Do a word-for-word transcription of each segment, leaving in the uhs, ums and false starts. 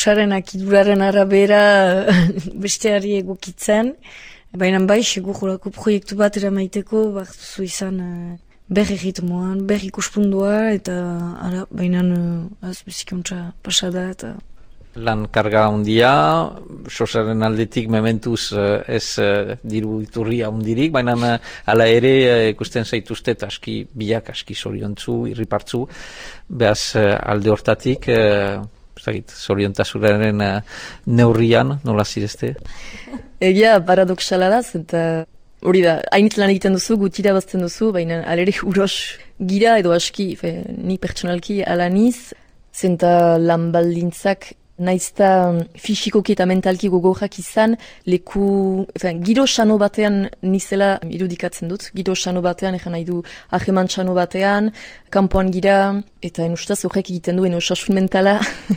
Saren akiduraren arabera besteari egokitzen, baina bai, segurulako proiektu bat eramaiteko, bat zu izan uh, berri ritmoan, berri ikuspundua, eta ara, baina uh, azbizikontza pasada, eta... Lan karga handia, sosaren aldetik mementuz uh, ez uh, diru iturria handirik, baina uh, ala ere uh, ikusten zaituztet aski biak, aski zoriontzu, irripartzu, behaz uh, alde hortatik... Uh, zoriontasunaren uh, neurrian, nola zirezte? Egia, paradoxala da, eta hori da, hainit lan egiten duzu, gutira bazten duzu, baina alere uros gira edo aski, fe, ni pertsonalki alaniz, zenta lan baldintzak naizta fisikoki eta mentalki gogorrak izan, leku, fe, giro xano batean nizela irudikatzen dut, giro xano batean, egan nahi du aheman xano batean, kanpoan gira, eta enustaz horrek egiten duen osasun mentala,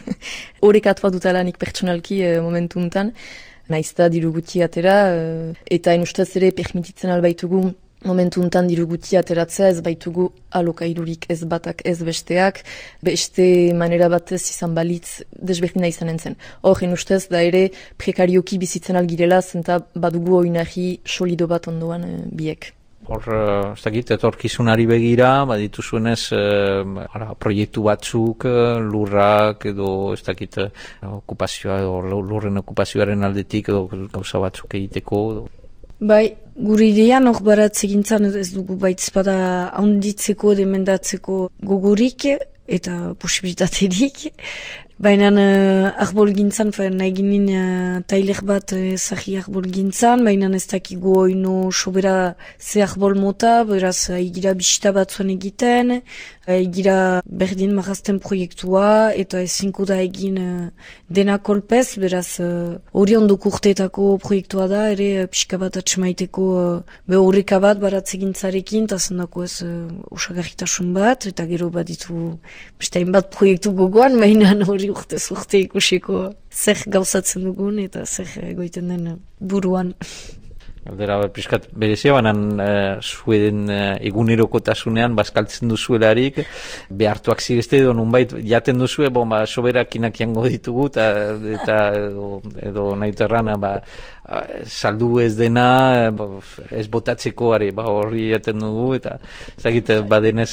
horrek atua dutala nik pertsonalki e, momentu untan, naizta diru guti atera, e, eta enustaz ere permititzen albaitugu, momentu untan diru guti ateratzea ez baitugu alokairurik ez batak ez besteak, beste manera batez izan balitz desberdina izan entzen. Hor, ustez da ere prekarioki bizitzen algirela, zenta badugu oinarri solido bat ondoan e, biek. Hor, ez dakit, etorkizunari begira, baditu zuenez, e, ara, proiektu batzuk, lurrak, edo ez dakit, okupazioa, edo lurren okupazioaren aldetik, edo gauza batzuk egiteko, edo... Bai, gure idean hor baratze gintzan ez dugu baitzpada haunditzeko, demendatzeko gogorik eta posibilitaterik. Baina uh, arbol gintzan, nahi ginen uh, tailer bat uh, zahi arbol gintzan, baina ez dakigu oino sobera ze arbol mota, beraz egira bisita batzuan egiten, egira berdin marazten proiektua, eta ezinko da egin uh, dena kolpez, beraz hori uh, ondoko urteetako proiektua da, ere uh, pixka bat atxemaiteko uh, be horreka bat baratze gintzarekin, eta zendako ez uh, osagarritasun bat, eta gero bat ditu bestain bat proiektu gogoan, baina hori urte urte ikusiko zer gauzatzen dugun eta zer egoiten den buruan. Galdera pixkat berezia, banan uh, zuen uh, egunerokotasunean bazkaltzen duzuelarik, behartuak zirezte edo nunbait jaten duzue, bon, ba, soberakinak jango ditugu, eta, eta edo, edo nahi terrana, ba, saldu ez dena, ez botatzeko, are, ba, horri jaten dugu, eta zagit, badenez...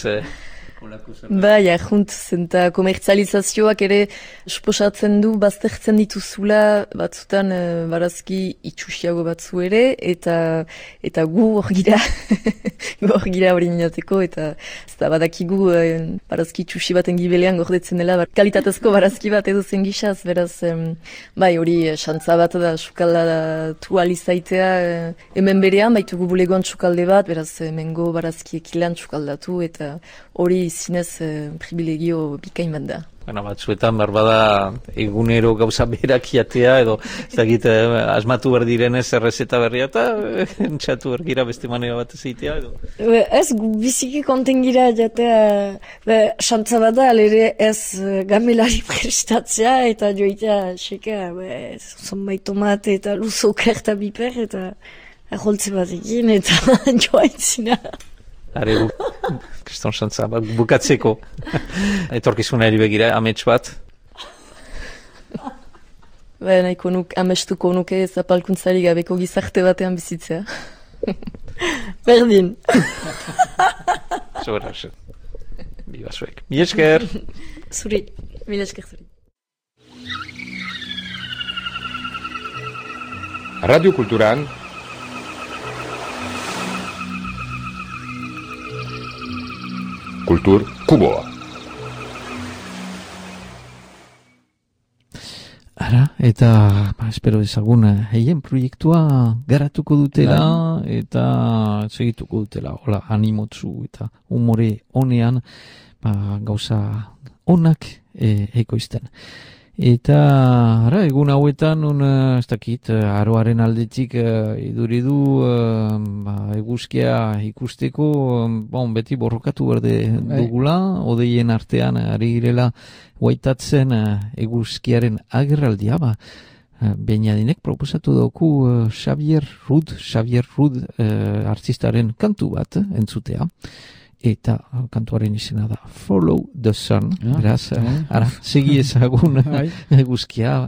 Bai, ahunt, zenta komertzializazioak ere suposatzen du baztertzen dituzula batzutan e, barazki itxusiago batzu ere, eta eta gu hor gira, gu hor gira hori minateko, eta ez da badakigu e, barazki itxusi baten gibelean gordetzen dela, bar, kalitatezko barazki bat edo zen gixaz, beraz, em, bai, hori xantza bat da, sukaldatu alizaitea e, hemen berean, baitugu bulegoan sukalde bat, beraz, hemengo barazki ekilan sukaldatu, eta hori zinez eh, privilegio bikain bat da. Bueno, batzuetan barbada egunero gauza berak jatea, edo zagit eh, asmatu berdirenez errezeta berria eta eh, entxatu bergira beste manera bat ezitea, edo? Ez, biziki konten gira jatea, xantza bat da, alere ez gamelari prestatzea, eta joitea, xeka, zonbait tomate eta luzok eta biper, eta aholtze bat egin, eta joaitzina. Are, bu, kriston xantza, bukatzeko. Etorkizunari begira, amets bat. Ba, nahiko nuk, amestuko nuke zapalkuntzari gabeko gizarte batean bizitzea. Berdin. Zora, zer. Biba zuek. Mi esker. Zuri. Mi esker zuri. Radio Kulturan Kultur Kuboa. Ara, eta ba, espero ezagun heien proiektua garatuko dutela eta segituko dutela, hola, animotzu eta humore honean ba, gauza onak e, ekoizten. Eta, ara, egun hauetan, un, ez dakit, aroaren aldetik uh, iduridu uh, ba, eguzkia ikusteko, bon, beti borrokatu berde dugula, odeien artean ari girela guaitatzen uh, eguzkiaren agerraldia, ba, uh, Beñadinek proposatu dauku uh, Xavier Rud, Xavier Rud uh, artistaren kantu bat uh, entzutea. Eta kantuaren izena da Follow the Sun, ja, beraz, ja. Ara, segi ezagun eguzkia